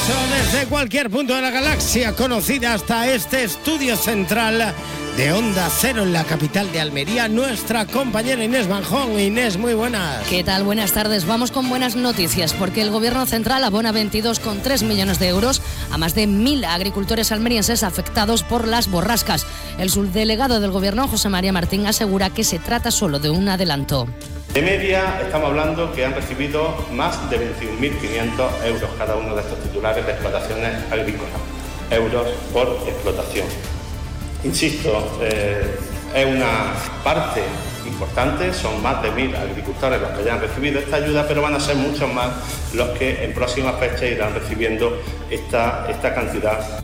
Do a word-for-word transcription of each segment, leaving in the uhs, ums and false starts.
Desde cualquier punto de la galaxia conocida hasta este estudio central de Onda Cero en la capital de Almería, nuestra compañera Inés Manjón. Inés, muy buenas. ¿Qué tal? Buenas tardes. Vamos con buenas noticias porque el Gobierno Central abona veintidós coma tres millones de euros a más de mil agricultores almerienses afectados por las borrascas. El subdelegado del Gobierno, José María Martín, asegura que se trata solo de un adelanto. De media estamos hablando que han recibido más de veintiún mil quinientos euros cada uno de estos titulares de explotaciones agrícolas, euros por explotación. Insisto, eh, es una parte importante, son más de mil agricultores los que ya han recibido esta ayuda, pero van a ser muchos más los que en próximas fechas irán recibiendo esta, esta cantidad.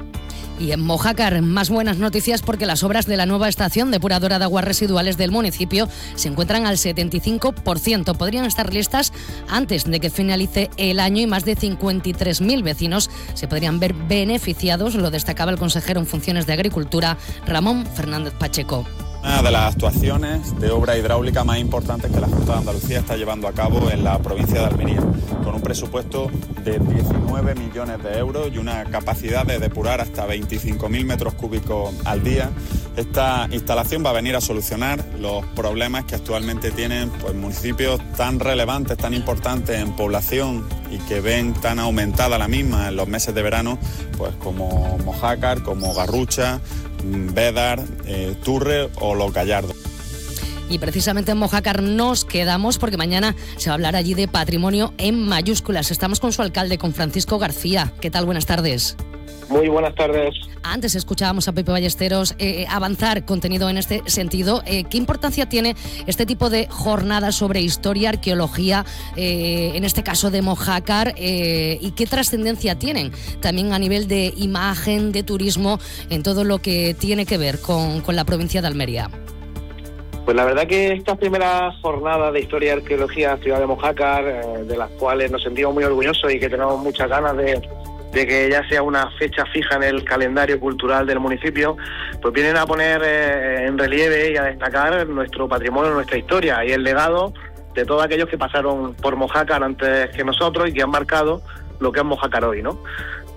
Y en Mojácar, más buenas noticias porque las obras de la nueva estación depuradora de aguas residuales del municipio se encuentran al setenta y cinco por ciento. Podrían estar listas antes de que finalice el año y más de cincuenta y tres mil vecinos se podrían ver beneficiados, lo destacaba el consejero en funciones de Agricultura, Ramón Fernández Pacheco. Una de las actuaciones de obra hidráulica más importantes que la Junta de Andalucía está llevando a cabo en la provincia de Almería, con un presupuesto de diecinueve millones de euros y una capacidad de depurar hasta veinticinco mil metros cúbicos al día. Esta instalación va a venir a solucionar los problemas que actualmente tienen pues, municipios tan relevantes, tan importantes en población y que ven tan aumentada la misma en los meses de verano, pues como Mojácar, como Garrucha, Bédar, eh, Turre o Los Gallardos. Y precisamente en Mojácar nos quedamos porque mañana se va a hablar allí de patrimonio en mayúsculas. Estamos con su alcalde, con Francisco García. ¿Qué tal? Buenas tardes. Muy buenas tardes. Antes escuchábamos a Pepe Ballesteros eh, avanzar contenido en este sentido. Eh, ¿Qué importancia tiene este tipo de jornadas sobre historia, arqueología, eh, en este caso de Mojácar, eh, y qué trascendencia tienen también a nivel de imagen, de turismo, en todo lo que tiene que ver con, con la provincia de Almería? Pues la verdad que estas primeras jornadas de historia y arqueología en la ciudad de Mojácar, eh, de las cuales nos sentimos muy orgullosos y que tenemos muchas ganas de... de que ya sea una fecha fija en el calendario cultural del municipio, pues vienen a poner eh, en relieve y a destacar nuestro patrimonio, nuestra historia y el legado de todos aquellos que pasaron por Mojácar antes que nosotros y que han marcado lo que es Mojácar hoy, ¿no?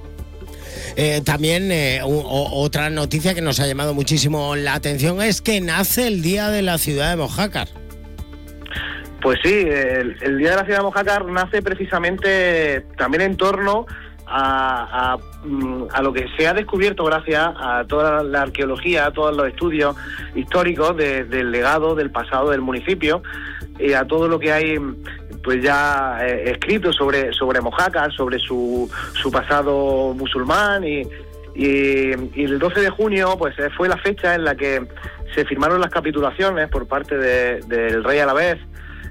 Eh, también eh, u- otra noticia que nos ha llamado muchísimo la atención es que nace el Día de la Ciudad de Mojácar. Pues sí, el, el Día de la Ciudad de Mojácar nace precisamente también en torno A, a, a lo que se ha descubierto gracias a toda la arqueología, a todos los estudios históricos de, del legado, del pasado del municipio, y a todo lo que hay pues ya eh, escrito sobre, sobre Mojácar, sobre su, su pasado musulmán, y, y, y el doce de junio pues fue la fecha en la que se firmaron las capitulaciones por parte de, del rey Alavés,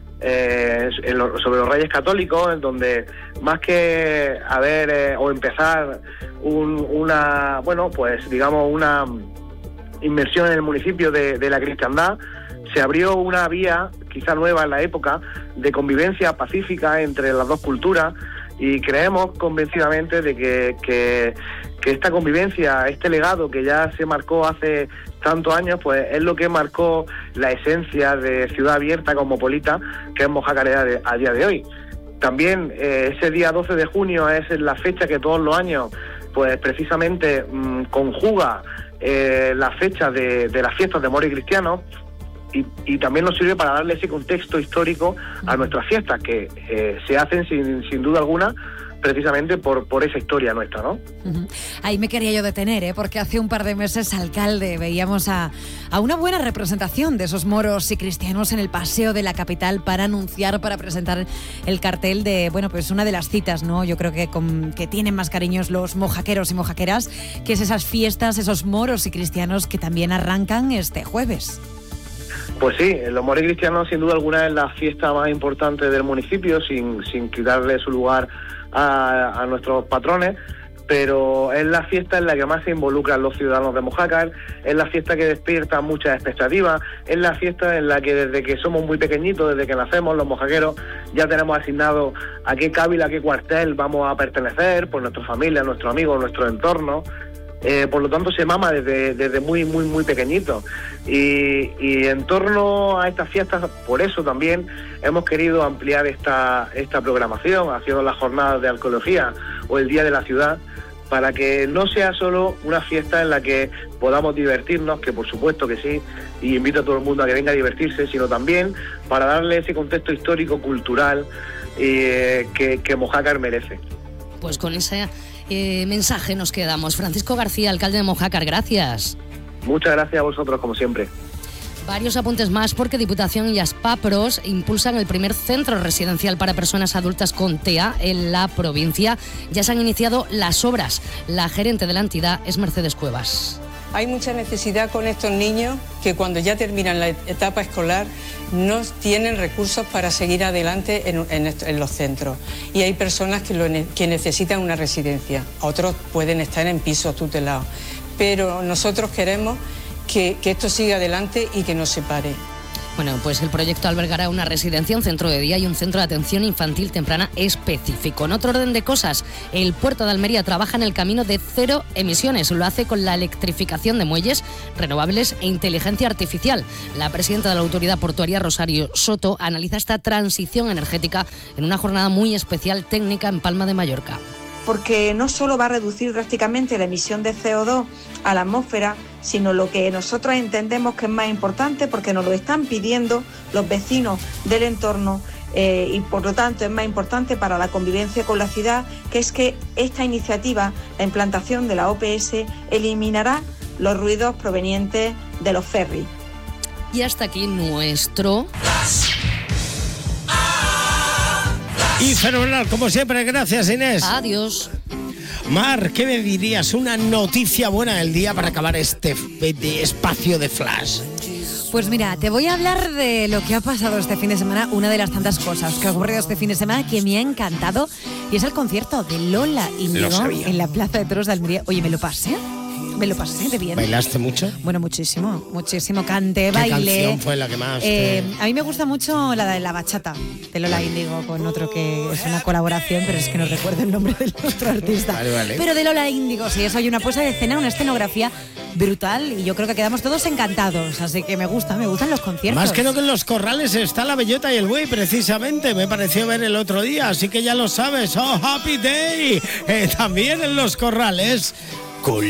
Eh, sobre los Reyes Católicos, en donde más que haber eh, o empezar un, una, bueno, pues digamos una inmersión en el municipio de, de la cristiandad, se abrió una vía, quizá nueva en la época, de convivencia pacífica entre las dos culturas, y creemos convencidamente de que, que, que esta convivencia, este legado que ya se marcó hace tantos años, pues es lo que marcó la esencia de ciudad abierta, cosmopolita, que es Mojácar a día de hoy. También eh, ese día doce de junio es la fecha que todos los años, pues precisamente mmm, conjuga eh, la fecha de, de las fiestas de Moros y Cristianos, y, y también nos sirve para darle ese contexto histórico a nuestras fiestas, que eh, se hacen sin, sin duda alguna precisamente por, por esa historia nuestra, ¿no? Uh-huh. Ahí me quería yo detener, ¿eh? Porque hace un par de meses, alcalde, veíamos a, a una buena representación de esos moros y cristianos en el paseo de la capital para anunciar, para presentar el cartel de, bueno, pues una de las citas, ¿no? Yo creo que, con, que tienen más cariños los mojaqueros y mojaqueras, que es esas fiestas, esos moros y cristianos que también arrancan este jueves. Pues sí, los moros y cristianos sin duda alguna es la fiesta más importante del municipio, sin, sin quitarle su lugar a, a nuestros patrones, pero es la fiesta en la que más se involucran los ciudadanos de Mojácar, es la fiesta que despierta muchas expectativas, es la fiesta en la que desde que somos muy pequeñitos, desde que nacemos los mojaqueros, ya tenemos asignado a qué cábila, a qué cuartel vamos a pertenecer, por nuestra familia, nuestros amigos, nuestro entorno. Eh, por lo tanto se mama desde, desde muy muy muy pequeñito, y, y en torno a estas fiestas, por eso también hemos querido ampliar esta, esta programación, haciendo las jornadas de arqueología o el Día de la Ciudad, para que no sea solo una fiesta en la que podamos divertirnos, que por supuesto que sí, y invito a todo el mundo a que venga a divertirse, sino también para darle ese contexto histórico, cultural, eh, que, que Mojácar merece. Pues con ese eh, mensaje nos quedamos. Francisco García, alcalde de Mojácar, gracias. Muchas gracias a vosotros, como siempre. Varios apuntes más porque Diputación y Aspapros impulsan el primer centro residencial para personas adultas con T E A en la provincia. Ya se han iniciado las obras. La gerente de la entidad es Mercedes Cuevas. Hay mucha necesidad con estos niños que cuando ya terminan la etapa escolar no tienen recursos para seguir adelante en, en, en los centros. Y hay personas que, lo, que necesitan una residencia. Otros pueden estar en pisos tutelados. Pero nosotros queremos Que, que esto siga adelante y que no se pare. Bueno, pues el proyecto albergará una residencia, un centro de día y un centro de atención infantil temprana específico. En otro orden de cosas, el puerto de Almería trabaja en el camino de cero emisiones. Lo hace con la electrificación de muelles, renovables e inteligencia artificial. La presidenta de la Autoridad Portuaria, Rosario Soto, analiza esta transición energética en una jornada muy especial técnica en Palma de Mallorca. Porque no solo va a reducir drásticamente la emisión de C O dos a la atmósfera, sino lo que nosotros entendemos que es más importante, porque nos lo están pidiendo los vecinos del entorno eh, y por lo tanto es más importante para la convivencia con la ciudad, que es que esta iniciativa, la implantación de la O P S, eliminará los ruidos provenientes de los ferries. Y hasta aquí nuestro... Y fenomenal, como siempre, gracias Inés. Adiós. Mar, ¿qué me dirías? Una noticia buena del día para acabar este de espacio de flash. Pues mira, te voy a hablar de lo que ha pasado este fin de semana, una de las tantas cosas que ha ocurrido este fin de semana que me ha encantado, y es el concierto de Lola Índigo en la Plaza de Toros de Almería. Oye, me lo pasé. Me lo pasé de bien. ¿Bailaste mucho? Bueno, muchísimo, muchísimo. Canté, ¿Qué bailé. canción fue la que más eh, te... A mí me gusta mucho la de la bachata de Lola Índigo con otro que es una colaboración, pero es que no recuerdo el nombre del otro artista. Vale, vale. Pero de Lola Índigo, sí, eso hay una puesta de escena, una escenografía brutal y yo creo que quedamos todos encantados. Así que me gusta, me gustan los conciertos. Más que no que en los corrales está la bellota y el buey, precisamente. Me pareció ver el otro día, así que ya lo sabes. ¡Oh, happy day! Eh, también en los corrales. Cool.